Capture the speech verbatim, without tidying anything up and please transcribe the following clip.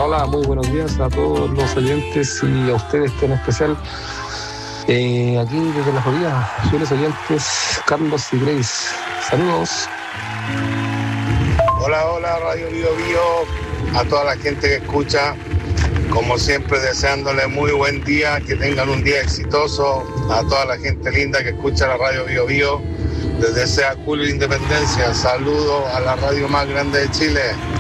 hola, muy buenos días a todos los oyentes y a ustedes en especial. Eh, aquí desde la Florida, fieles oyentes, Carlos y Grace. Saludos. Hola, hola, Radio Bio Bio, a toda la gente que escucha, como siempre deseándole muy buen día, que tengan un día exitoso, a toda la gente linda que escucha la Radio Bio Bio, desde Sea Julio Independencia, saludos a la radio más grande de Chile.